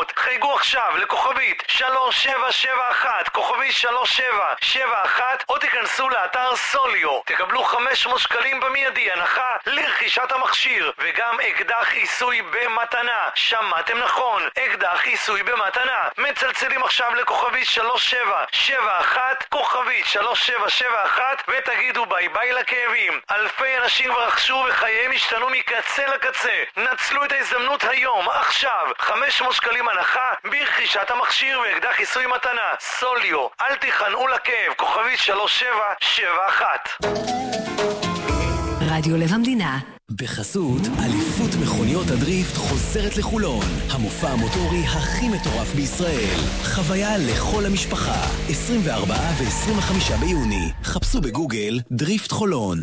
חינמיות. חייגו עכשיו לכוכבית 3771, כוכבית 3771, או תיכנסו לאתר סוליו. תקבלו 500 שקלים במיידי הנחה לרכישת המכשיר, וגם אקדח עיסוי במתנה. שמעתם נכון, אקדח עיסוי במתנה. מצלצלים עכשיו לכוכבית 3771, כוכבית 3771, ותגידו ביי ביי לכאבים. אלפי אנשים כבר רכשו וחייהם השתנו מקצה לקצה. נצלו את ההזדמנות היום, עכשיו. 500 שקלים הנחה ברכישת המכשיר ואקדח עיסוי מתנה. סוליו, אל תיכנעו לכאב, כוכבית 3771. רדיו לב המדינה. בחסות, אליפות מכוניות הדריפט חוזרת לחולון. המופע המוטורי הכי מטורף בישראל. חוויה לכל המשפחה. 24 ו-25 ביוני. חפשו בגוגל דריפט חולון.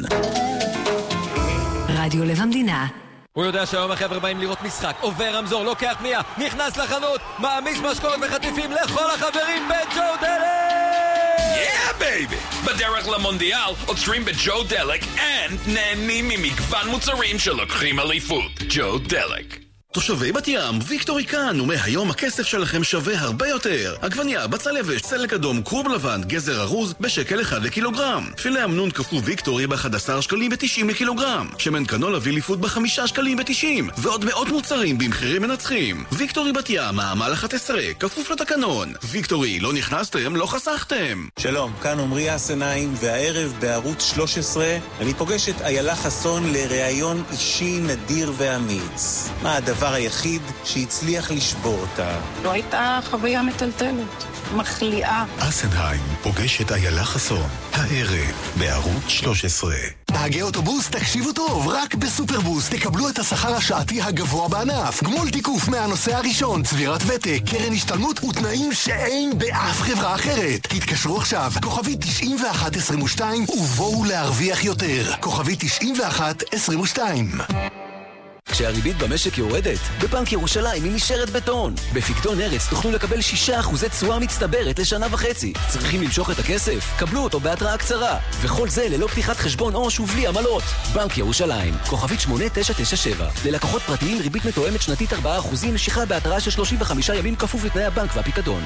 רדיו לב המדינה. הוא יודע שהיום החבר'ה באים לראות משחק, עובר רמזור, לוקח פנייה, נכנס לחנות, מעמיס משקורת וחטיפים לכל החברים בג'ו דלק! Yeah, baby! בדרך למונדיאל עוצרים בג'ו דלק and נהנים ממגוון מוצרים שלוקחים אליפות. ג'ו דלק. תושבי בת ים, ויקטורי כאן, ומהיום הכסף שלכם שווה הרבה יותר. עגבניה, בצל יבש, צלק אדום, כרוב לבן, גזר ארוז, בשקל 1 לקילוגרם. פילה אמנון קפוא ויקטורי ב-11 שקלים ב-90 לקילוגרם. שמן קנולה ויליפוד ב-5 שקלים ב-90. ועוד מאות מוצרים במחירים מנצחים. ויקטורי בת ים, העמל 11, כפוף לתקנון. ויקטורי, לא נכנסתם, לא חסכתם. שלום, כאן עמרי הסנאים, והערב בערוץ 13 אני פוגש את איילה חסון לראיון אישי נדיר ואמיץ. מה הדבר היחיד שהצליח לשבור אותה? לא הייתה חוויה מטלטלת, מחליאה. אסנהיים פוגש את איילה חסון, הערב בערוץ 13. נהגי אוטובוס, תקשיבו טוב, רק בסופרבוס תקבלו את השכר השעתי הגבוה בענף. גמול תיקוף מהנושא הראשון, צבירת ותק, קרן השתלמות ותנאים שאין באף חברה אחרת. תתקשרו עכשיו, כוכבית 9122 ובואו להרוויח יותר. כוכבית 9122. כשהריבית במשק יורדת, בבנק ירושלים היא נשארת בטון. בפיקדון ארץ תוכלו לקבל 6% תשואה מצטברת לשנה וחצי. צריכים למשוך את הכסף? קבלו אותו בהתראה קצרה. וכל זה ללא פתיחת חשבון עו"ש ובלי עמלות. בנק ירושלים, כוכבית 8997. ללקוחות פרטיים ריבית מתואמת שנתית 4%, משיכה בהתראה של 35 ימים כפוף לתנאי הבנק והפיקדון.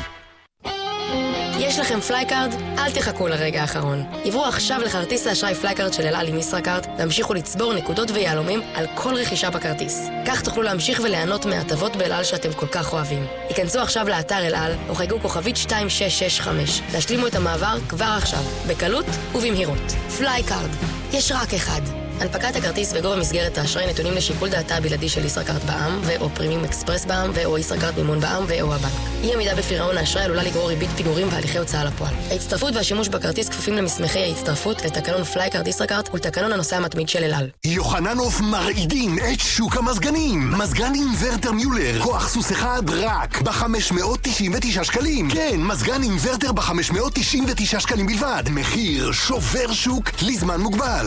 יש לכם פלייקארד? אל תחכו לרגע האחרון. עברו עכשיו לכרטיס האשראי פלייקארד של אל-על עם ישראכרט, והמשיכו לצבור נקודות ויהלומים על כל רכישה בכרטיס. כך תוכלו להמשיך וליהנות מהטבות באל-על שאתם כל כך אוהבים. היכנסו עכשיו לאתר אל-על, או חייגו כוכבית 2665. להשלימו את המעבר כבר עכשיו, בקלות ובמהירות. פלייקארד. יש רק אחד. הנפקת הכרטיס וגובה מסגרת האשראי נתונים לשיקול דעתה הבלעדי של ישראכרט בע"מ ו/או פרימיום אקספרס בע"מ ו/או ישראכרט מימון בע"מ ו/או הבנק. אי עמידה בפירעון האשראי עלולה לגרור ריבית פיגורים והליכי הוצאה לפועל. ההצטרפות והשימוש בכרטיס כפופים למסמכי ההצטרפות, לתקנון פלייקארד ישראכרט ולתקנון הנוסע המתמיד של אל-על. יוחננוף מרעידים את שוק המזגנים. מזגן אינוורטר מיולר, כוח סוס אחד רק ב-599 שקלים. כן, מזגן אינוורטר ב-599 שקלים בלבד. מחיר שובר שוק לזמן מוגבל.